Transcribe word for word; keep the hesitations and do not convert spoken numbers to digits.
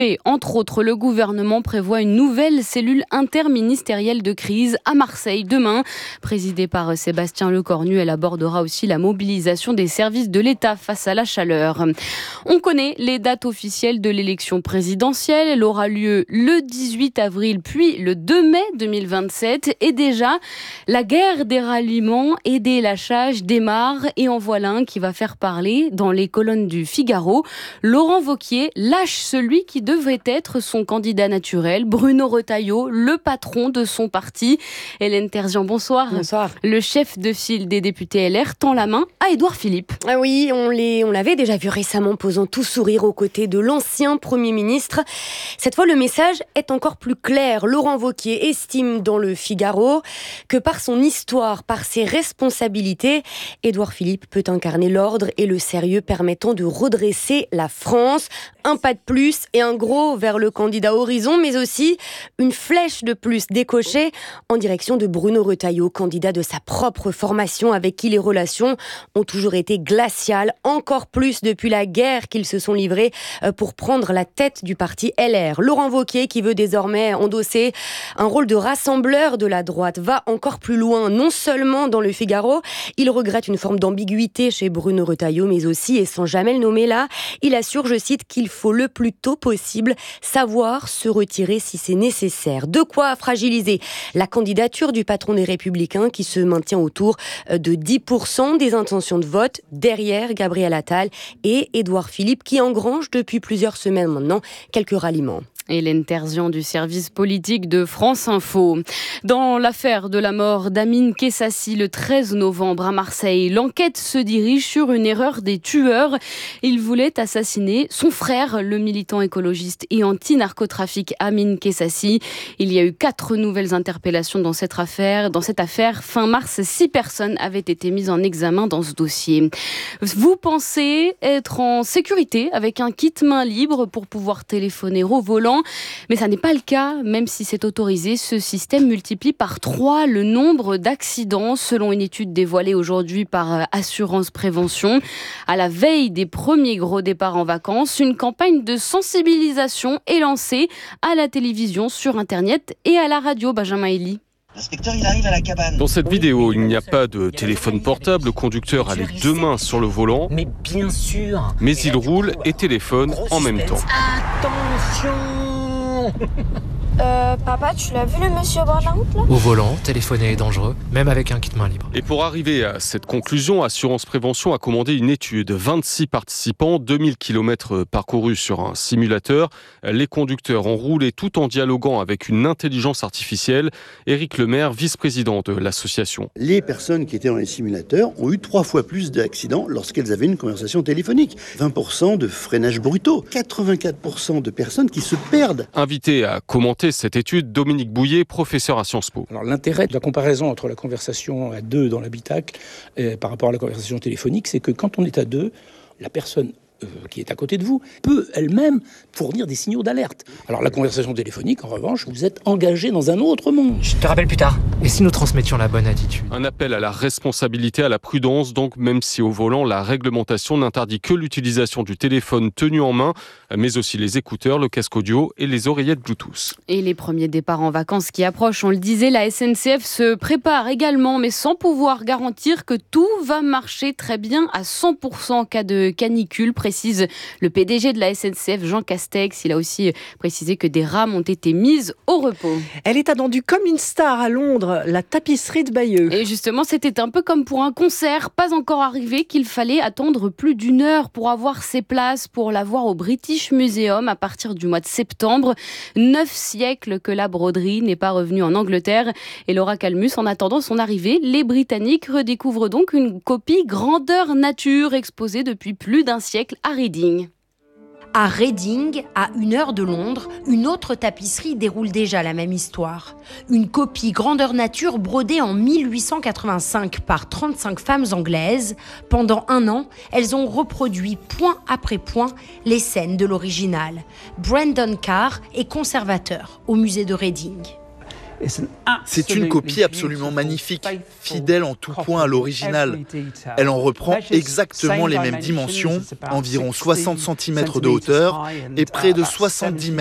Et entre autres, le gouvernement prévoit une nouvelle cellule interministérielle de crise à Marseille demain. Présidée par Sébastien Lecornu, elle abordera aussi la mobilisation des services de l'État face à la chaleur. On connaît les dates officielles de l'élection présidentielle. Elle aura lieu le dix-huit avril puis le deux mai deux mille vingt-sept. Et déjà, la guerre des ralliements et des lâchages démarre. Et en voilà un qui va faire parler dans les colonnes du Figaro. Laurent Wauquiez lâche celui qui devrait être son candidat naturel, Bruno Retailleau, le patron de son parti. Hélène Terzian, bonsoir. Bonsoir. Le chef de file des députés L R tend la main à Édouard Philippe. Ah oui, on, les, on l'avait déjà vu récemment posant tout sourire aux côtés de l'ancien Premier ministre. Cette fois, le message est encore plus clair. Laurent Wauquiez estime dans le Figaro que par son histoire, par ses responsabilités, Édouard Philippe peut incarner l'ordre et le sérieux permettant de redresser la France. Un pas de plus et un gros vers le candidat Horizon, mais aussi une flèche de plus décochée en direction de Bruno Retailleau, candidat de sa propre formation avec qui les relations ont toujours été glaciales, encore plus depuis la guerre qu'ils se sont livrés pour prendre la tête du parti L R. Laurent Wauquiez, qui veut désormais endosser un rôle de rassembleur de la droite, va encore plus loin, non seulement dans le Figaro, il regrette une forme d'ambiguïté chez Bruno Retailleau, mais aussi, et sans jamais le nommer là, il assure, je cite, qu'il faut le plus tôt possible savoir se retirer si c'est nécessaire. De quoi fragiliser la candidature du patron des Républicains qui se maintient autour de dix pour cent des intentions de vote derrière Gabriel Attal et Édouard Philippe qui engrange depuis plusieurs semaines maintenant quelques ralliements. Hélène Terzian du service politique de France Info. Dans l'affaire de la mort d'Amine Kessassi le treize novembre à Marseille, l'enquête se dirige sur une erreur des tueurs. Ils voulaient assassiner son frère, le militant écologiste et anti-narcotrafic Amine Kessassi. Il y a eu quatre nouvelles interpellations dans cette affaire. Dans cette affaire, fin mars, six personnes avaient été mises en examen dans ce dossier. Vous pensez être en sécurité avec un kit main libre pour pouvoir téléphoner au volant? Mais ça n'est pas le cas, même si c'est autorisé. Ce système multiplie par trois le nombre d'accidents, selon une étude dévoilée aujourd'hui par Assurance Prévention. À la veille des premiers gros départs en vacances, une campagne de sensibilisation est lancée à la télévision, sur Internet et à la radio. Benjamin Elie. L'inspecteur, il arrive à la cabane. Dans cette vidéo, il n'y a pas de téléphone portable. Le conducteur a les deux mains sur le volant. Mais bien sûr. Mais il roule et téléphone en même temps. Attention. Euh, papa, tu l'as vu le monsieur au bord de la route là ? Au volant, téléphoner est dangereux, même avec un kit main libre. Et pour arriver à cette conclusion, Assurance Prévention a commandé une étude. vingt-six participants, deux mille kilomètres parcourus sur un simulateur. Les conducteurs ont roulé tout en dialoguant avec une intelligence artificielle. Éric Lemaire, vice-président de l'association. Les personnes qui étaient dans les simulateurs ont eu trois fois plus d'accidents lorsqu'elles avaient une conversation téléphonique. vingt pour cent de freinages brutaux, quatre-vingt-quatre pour cent de personnes qui se perdent. Invité à commenter cette étude, Dominique Bouillet, professeur à Sciences Po. Alors, l'intérêt de la comparaison entre la conversation à deux dans l'habitacle et par rapport à la conversation téléphonique, c'est que quand on est à deux, la personne euh, qui est à côté de vous peut elle-même fournir des signaux d'alerte. Alors la conversation téléphonique, en revanche, vous êtes engagé dans un autre monde. Je te rappelle plus tard. Et si nous transmettions la bonne attitude ? Un appel à la responsabilité, à la prudence, donc même si au volant, la réglementation n'interdit que l'utilisation du téléphone tenu en main, mais aussi les écouteurs, le casque audio et les oreillettes Bluetooth. Et les premiers départs en vacances qui approchent, on le disait, la S N C F se prépare également, mais sans pouvoir garantir que tout va marcher très bien à cent pour cent en cas de canicule, précise le P D G de la S N C F, Jean Castex. Il a aussi précisé que des rames ont été mises au repos. Elle est attendue comme une star à Londres, la tapisserie de Bayeux. Et justement, c'était un peu comme pour un concert, pas encore arrivé, qu'il fallait attendre plus d'une heure pour avoir ses places, pour la voir au British Museum à partir du mois de septembre. Neuf siècles que la broderie n'est pas revenue en Angleterre. Et Laura Calmus, en attendant son arrivée, les Britanniques redécouvrent donc une copie grandeur nature exposée depuis plus d'un siècle à Reading. À Reading, à une heure de Londres, une autre tapisserie déroule déjà la même histoire. Une copie grandeur nature brodée en mille huit cent quatre-vingt-cinq par trente-cinq femmes anglaises. Pendant un an, elles ont reproduit point après point les scènes de l'original. Brandon Carr est conservateur au musée de Reading. C'est une copie absolument magnifique, fidèle en tout point à l'original. Elle en reprend exactement les mêmes dimensions, environ soixante centimètres de hauteur et près de soixante-dix mètres